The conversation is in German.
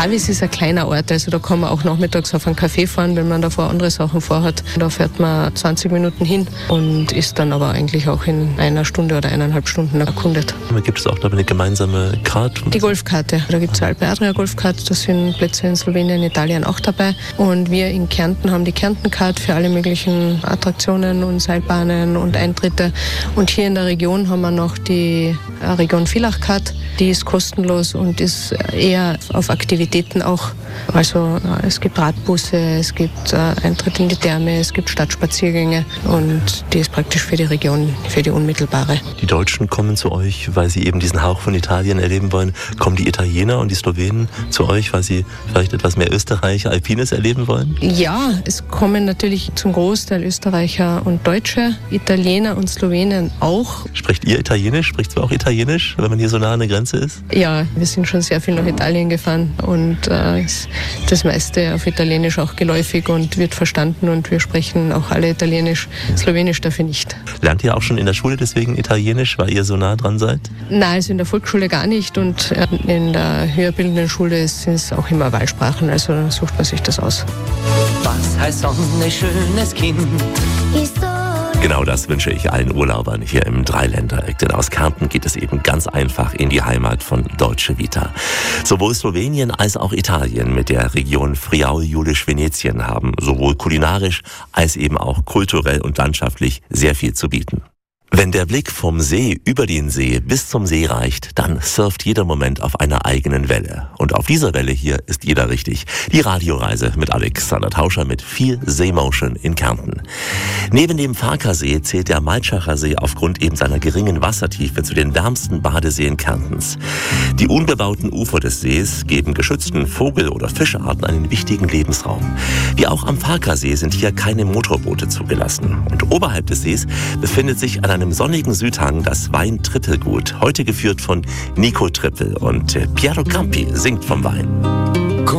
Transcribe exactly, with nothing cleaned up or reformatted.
Avis ist ein kleiner Ort, also da kann man auch nachmittags auf einen Café fahren, wenn man davor andere Sachen vorhat. Da fährt man zwanzig Minuten hin und ist dann aber eigentlich auch in einer Stunde oder eineinhalb Stunden erkundet. Gibt es auch da eine gemeinsame Karte? Die Golfkarte. Da gibt es eine Alpe Adria Golfkarte, da sind Plätze in Slowenien, Italien auch dabei. Und wir in Kärnten haben die Kärntenkarte für alle möglichen Attraktionen und Seilbahnen und Eintritte. Und hier in der Region haben wir noch die Region Villach-Karte. Die ist kostenlos und ist eher auf Aktivitäten auch. Also es gibt Radbusse, es gibt Eintritt in die Therme, es gibt Stadtspaziergänge und die ist praktisch für die Region, für die unmittelbare. Die Deutschen kommen zu euch, weil sie eben diesen Hauch von Italien erleben wollen. Kommen die Italiener und die Slowenen zu euch, weil sie vielleicht etwas mehr Österreich, Alpines erleben wollen? Ja, es kommen natürlich zum Großteil Österreicher und Deutsche, Italiener und Slowenen auch. Spricht ihr Italienisch? Spricht ihr auch Italienisch, wenn man hier so nah an der Grenze ist? Ja, wir sind schon sehr viel nach Italien gefahren und äh, das meiste auf Italienisch auch geläufig und wird verstanden und wir sprechen auch alle Italienisch, Slowenisch dafür nicht. Lernt ihr auch schon in der Schule deswegen Italienisch, weil ihr so nah dran seid? Nein, also in der Volksschule gar nicht und in der höherbildenden Schule sind es auch immer Wahlsprachen, also dann sucht man sich das aus. Was heißt Sonne, schönes Kind? Genau das wünsche ich allen Urlaubern hier im Dreiländereck, denn aus Kärnten geht es eben ganz einfach in die Heimat von Dolce Vita. Sowohl Slowenien als auch Italien mit der Region Friaul-Julisch-Venetien haben sowohl kulinarisch als eben auch kulturell und landschaftlich sehr viel zu bieten. Wenn der Blick vom See über den See bis zum See reicht, dann surft jeder Moment auf einer eigenen Welle. Und auf dieser Welle hier ist jeder richtig. Die Radioreise mit Alexander Tauscher mit viel Seemotion in Kärnten. Neben dem Farkasee zählt der Maltschacher See aufgrund eben seiner geringen Wassertiefe zu den wärmsten Badeseen Kärntens. Die unbebauten Ufer des Sees geben geschützten Vogel- oder Fischarten einen wichtigen Lebensraum. Wie auch am Farkasee sind hier keine Motorboote zugelassen. Und oberhalb des Sees befindet sich an einem sonnigen Südhang das Wein-Trippelgut, heute geführt von Nico Trippel und Piero Campi singt vom Wein.